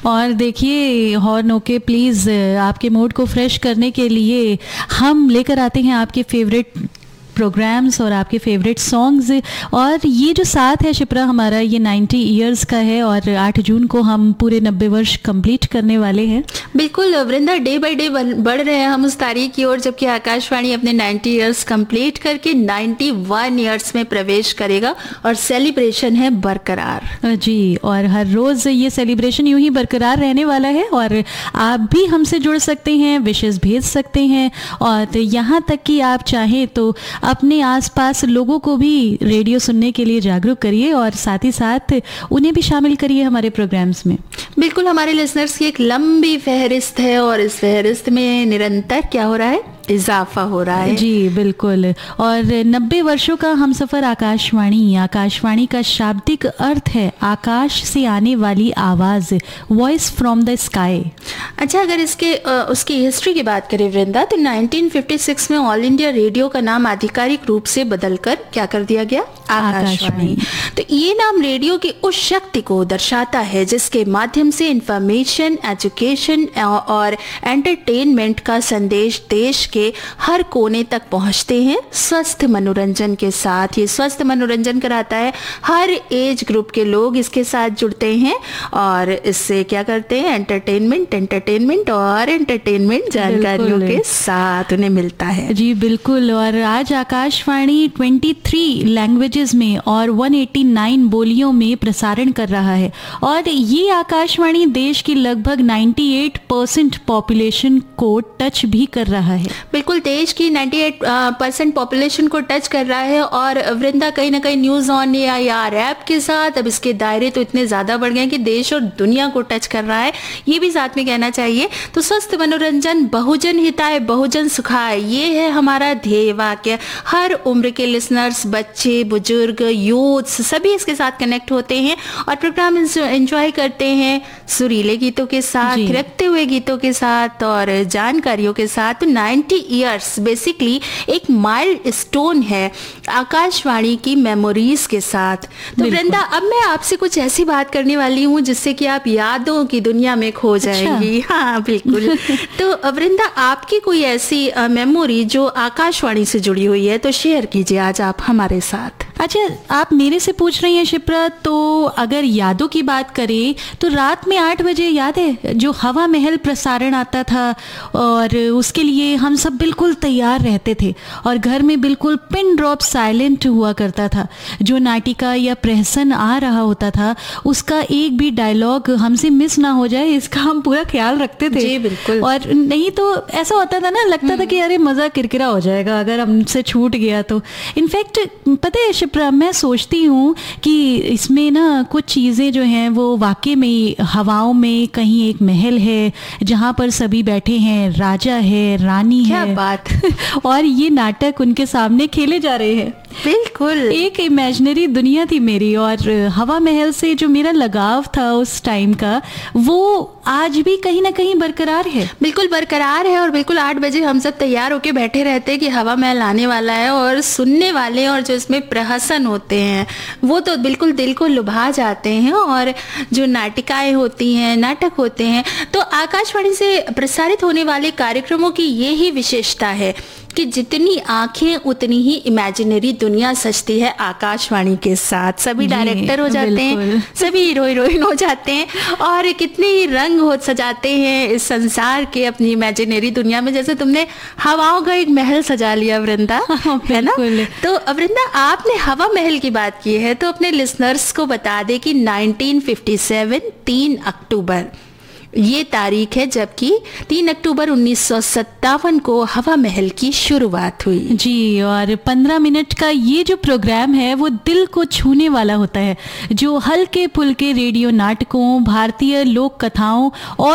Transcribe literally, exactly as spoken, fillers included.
और देखिए horn okay please, आपके मूड को फ्रेश करने के लिए हम लेकर आते हैं आपके फेवरेट प्रोग्राम्स और आपके फेवरेट सॉन्ग्स। और ये जो साथ है शिप्रा हमारा, ये नब्बे इयर्स का है और आठ जून को हम पूरे नब्बे वर्ष कंप्लीट करने वाले हैं। बिल्कुल वृंदा, डे बाय डे बढ़ रहे हैं हम उस तारीख की ओर जबकि आकाशवाणी अपने नब्बे इयर्स कंप्लीट करके इक्यानवे इयर्स में प्रवेश करेगा और सेलिब्रेशन है बरकरार। जी, और हर रोज़ ये सेलिब्रेशन यूं ही बरकरार रहने वाला है और आप भी हमसे जुड़ सकते हैं, विशेष भेज सकते हैं और यहाँ तक कि आप चाहें तो अपने आसपास लोगों को भी रेडियो सुनने के लिए जागरूक करिए और साथ ही साथ उन्हें भी शामिल करिए हमारे प्रोग्राम्स में। बिल्कुल, हमारे लिसनर्स की एक लंबी फहरिस्त है और इस फहरिस्त में निरंतर क्या हो रहा है, इजाफा हो रहा है। जी बिल्कुल, और नब्बे वर्षों का हम सफर आकाशवाणी। आकाशवाणी का शाब्दिक अर्थ है आकाश से आने वाली आवाज, वॉइस फ्रॉम द स्काई। अच्छा, अगर इसके उसकी हिस्ट्री की बात करें वृंदा, तो उन्नीस सौ छप्पन में ऑल इंडिया रेडियो का नाम आधिकारिक रूप से बदलकर क्या कर दिया गया, आकाशवाणी। तो ये नाम रेडियो की उस शक्ति को दर्शाता है जिसके माध्यम से इंफॉर्मेशन, एजुकेशन और एंटरटेनमेंट का संदेश देश के हर कोने तक पहुंचते हैं स्वस्थ मनोरंजन के साथ। ये स्वस्थ मनोरंजन कराता है, हर एज ग्रुप के लोग इसके साथ जुड़ते हैं और इससे क्या करते हैं, एंटरटेनमेंट एंटरटेनमेंट और एंटरटेनमेंट जानकारियों के साथ उन्हें मिलता है। जी बिल्कुल, और आज आकाशवाणी तेईस लैंग्वेजेस में और एक सौ नवासी बोलियों में प्रसारण कर रहा है और ये आकाशवाणी देश की लगभग अट्ठानवे परसेंट पॉपुलेशन को टच भी कर रहा है। बिल्कुल, देश की अट्ठानवे परसेंट पॉपुलेशन को टच कर रहा है और वृंदा कहीं ना कहीं news on A I R app के साथ अब इसके दायरे तो इतने ज्यादा बढ़ गए हैं कि देश और दुनिया को टच कर रहा है, ये भी साथ में कहना चाहिए। तो स्वस्थ मनोरंजन, बहुजन हिताय बहुजन सुखाय, ये है हमारा ध्येय वाक्य। हर उम्र के लिसनर्स, बच्चे, बुजुर्ग, यूथ्स सभी इसके साथ कनेक्ट होते हैं और प्रोग्राम एंजॉय करते हैं सुरीले गीतों के साथ, थिरकते हुए गीतों के साथ और जानकारियों के साथ। नब्बे इयर्स बेसिकली एक माइल स्टोन है आकाशवाणी की मेमोरीज के साथ। तो वृंदा, अब मैं आपसे कुछ ऐसी बात करने वाली हूँ जिससे कि आप यादों की दुनिया में खो जाएंगी। अच्छा। हाँ बिल्कुल। तो वृंदा, आपकी कोई ऐसी मेमोरी जो आकाशवाणी से जुड़ी हुई है तो शेयर कीजिए आज आप हमारे साथ। अच्छा, आप मेरे से पूछ रही हैं शिप्रा, तो अगर यादों की बात करें तो रात में आठ बजे याद है जो हवा महल प्रसारण आता था और उसके लिए हम सब बिल्कुल तैयार रहते थे और घर में बिल्कुल पिन ड्रॉप साइलेंट हुआ करता था। जो नाटिका या प्रहसन आ रहा होता था उसका एक भी डायलॉग हमसे मिस ना हो जाए, इसका हम पूरा ख्याल रखते थे। जी बिल्कुल। और नहीं तो ऐसा होता था ना, लगता था कि अरे मज़ा किरकिरा हो जाएगा अगर हमसे छूट गया तो। इनफैक्ट पता है शिप्रा, मैं सोचती हूँ कि इसमें ना कुछ चीज़ें जो हैं वो वाकई में हवाओं में कहीं एक महल है जहाँ पर सभी बैठे हैं, राजा है, रानी क्या है, बात और ये नाटक उनके सामने खेले जा रहे हैं। बिल्कुल एक इमेजिनरी दुनिया थी मेरी और हवा महल से जो मेरा लगाव था उस टाइम का वो आज भी कहीं ना कहीं बरकरार है। बिल्कुल बरकरार है और बिल्कुल आठ बजे हम सब तैयार होके बैठे रहते हैं कि हवा महल आने वाला है और सुनने वाले और जो इसमें प्रहसन होते हैं वो तो बिल्कुल दिल को लुभा जाते हैं। और जो नाटिकाएं होती हैं, नाटक होते हैं, तो आकाशवाणी से प्रसारित होने वाले कार्यक्रमों की ये ही विशेषता है कि जितनी आंखें उतनी ही इमेजिनरी दुनिया सजती है आकाशवाणी के साथ। सभी डायरेक्टर हो जाते हैं, सभी हीरो हीरोइन हो जाते हैं और कितने ही रंग हो सजाते हैं इस संसार के अपनी इमेजिनरी दुनिया में। जैसे तुमने हवाओं का एक महल सजा लिया वृंदा, है ना? तो वृंदा, आपने हवा महल की बात की है तो अपने लिसनर्स को बता दे कि उन्नीस सौ सत्तावन तीन अक्टूबर ये तारीख है जबकि तीन अक्टूबर उन्नीस सौ सत्तावन को हवा महल की शुरुआत हुई। जी, और पंद्रह मिनट का ये जो प्रोग्राम है वो दिल को छूने वाला होता है, जो हल्के फुल्के रेडियो नाटकों, भारतीय लोक कथाओं और